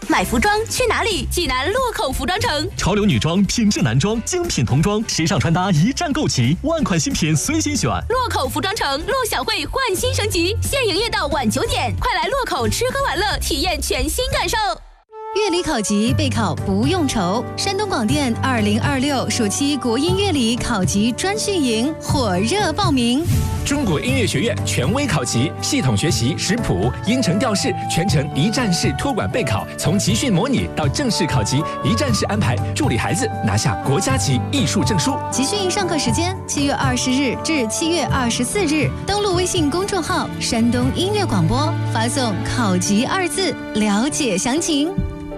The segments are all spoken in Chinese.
买服装去哪里？济南洛口服装城。 潮流女装、品质男装、精品童装、时尚穿搭一站购齐，万款新品随心选。 洛口服装城，陆小慧焕新升级，现营业到晚9点，快来洛口吃喝玩乐，体验全新感受。 乐理考级备考不用愁，山东广电2026暑期国音乐理考级专训营火热报名。 中国音乐学院权威考级，系统学习识谱、音程调式，全程一站式托管备考，从集训模拟到正式考级，一站式安排，助力孩子拿下国家级艺术证书。 集训上课时间7月20日至7月24日，登录微信公众号山东音乐广播，发送考级2字了解详情。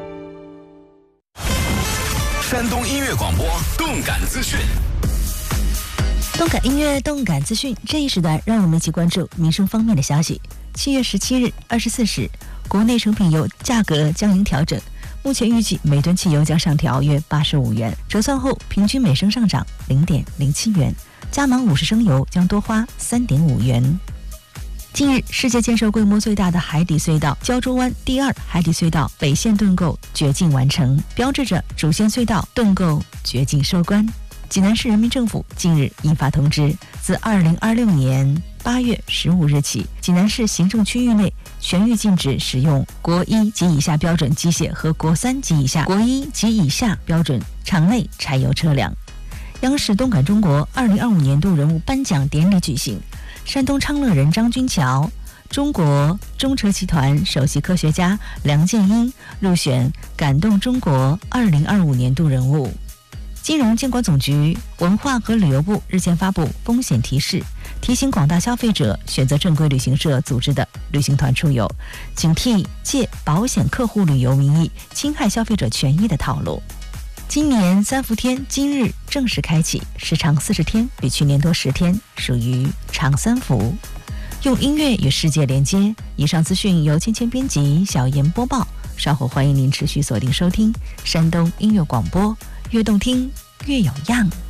山东音乐广播动感资讯， 动感音乐、动感资讯这一时段，让我们一起关注民生方面的消息。7月17日24时，国内成品油价格将迎调整，目前预计每吨汽油将上调约85元，折算后平均每升上涨0.07元，加满50升油将多花3.5元。近日，世界建设规模最大的海底隧道胶州湾第2海底隧道北线盾构掘进完成，标志着主线隧道盾构掘进收官。济南市人民政府近日印发通知，自2026年8月15日起，济南市行政区域内全域禁止使用国1及以下标准机械和国3及以下、国1及以下标准场内柴油车辆。央视动感中国2025年度人物颁奖典礼举行，山东昌乐人张君桥、中国中车集团首席科学家梁建英入选感动中国2025年度人物。金融监管总局、文化和旅游部日前发布风险提示，提醒广大消费者选择正规旅行社组织的旅行团出游，警惕借保险客户旅游名义侵害消费者权益的套路。今年3伏天今日正式开启，时长40天，比去年多10天，属于长3伏。用音乐与世界连接。以上资讯由芊芊编辑，小妍播报。稍后欢迎您持续锁定收听山东音乐广播，越动听越有样。